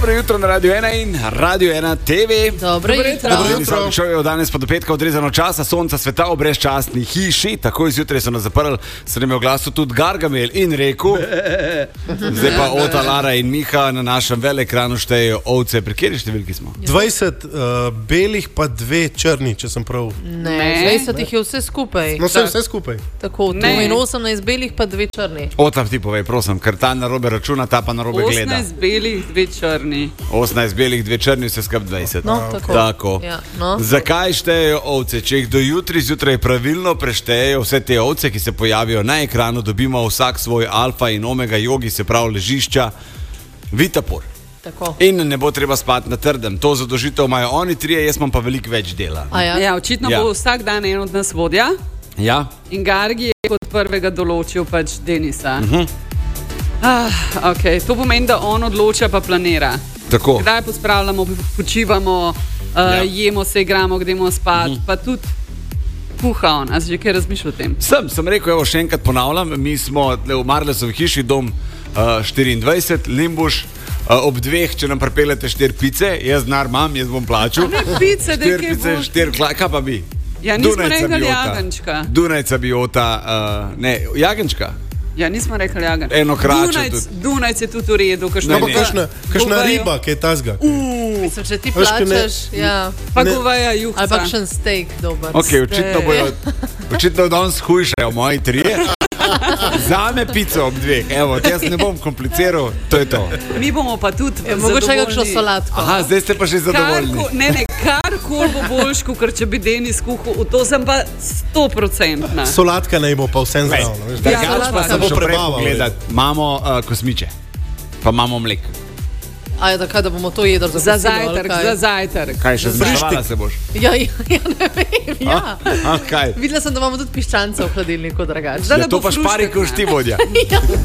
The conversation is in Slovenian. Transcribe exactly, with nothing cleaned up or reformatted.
Dobro jutro na Radio ena in Radio ena T V. Dobro jutro. Dobro jutro. Šel je danes pa do petka odrezano časa, sonca, sveta v brezčasni hiši. Takoj zjutraj so nas zaprli, se nam je v glasu tudi Gargamel in rekel. Zdaj pa Ota, Lara in Miha na našem velekranu štejejo ovce. Pri kateri številki smo? dvajset uh, belih pa dve črni, če sem prav. Ne, dvajset jih je vse skupaj. No, vse, vse skupaj. Tako, tu in osemnajst belih pa dve črni. Ota, ti povej, prosim, ker ta narobe računa, ta pa narobe gleda. osemnajst belih, dve črni. osemnajst belih, dve črni, vse skup dvajset. No, tako. Tako. Ja, no. Zakaj štejejo ovce? Če jih do jutri zjutraj pravilno preštejejo vse te ovce, ki se pojavijo na ekranu, dobimo vsak svoj alfa in omega jogi, se pravi ležišča, Vitapur. Tako. In ne bo treba spati na trdem. To zadožitev imajo oni trije, jaz imam pa veliko več dela. A ja? Ja, očitno Ja. bo vsak dan en od nas vodja. Ja? In Gargi je kot prvega določil pač Denisa. Uh -huh. ah, okay. To pomeni, da on odloča pa planira. Tako. Kdaj pospravljamo, počivamo, uh, Ja. jemo se, igramo, gremo spat, uh -huh. pa tudi kuha on. A si že kaj razmišljal o tem? Sem, sem rekel, evo še enkrat ponavljam, mi smo v Marlesovi hiši, dom uh, štiriindvajset, Limbuš, uh, ob dveh, če nam pripeljete štiri pice, jaz denar imam, jaz bom plačal. A ne pice, da je Štiri kaj pice, bo. štiri kla, kaj pa bi? Ja, nismo Dunajca rekli biota. jagenčka. Dunajca biota, uh, ne, jagenčka. Ja, nismo rekli jagenčka. Eno krače Dunajc, tudi. Dunajc je tudi v redu. No, pa kakšna, kakšna riba, ki je tazga. Mislim, če ti Veš, ko ne- plačaš, ja. Pa Ne. goveja juhca. Ali pa kakšen steak dober. Ok, očitno bojo, očitno danes hujšajo moji trije. Zame pico ob dveh, evo, jaz ne bom kompliciral, to je to. Mi bomo pa tudi Ja, mogoče zadovoljni. kakšno solatko. Aha, zdaj ste pa že zadovoljni. Karko, ne, ne, karkoli bo boljš, kot če bi Denis kuhal, v to sem pa sto procentna. Solatka naj bo pa vsem zraven. veš, da- Ja, Drugač pa sladka. sem bo šel prej prebaval, pogledat. Imamo uh, kosmiče, pa imamo mlek. A je tako, da bomo to jedli za Za kosilo, ali zajtrk, kaj? za zajtrk. Kaj še zmešavala se boš? Ja, ja, ja, ne vem, ja. A, kaj? Videla sem, da imamo tudi piščance v hladilniku, drugače. Zdaj Ja, to pa špari, ko ti vodja. Ja.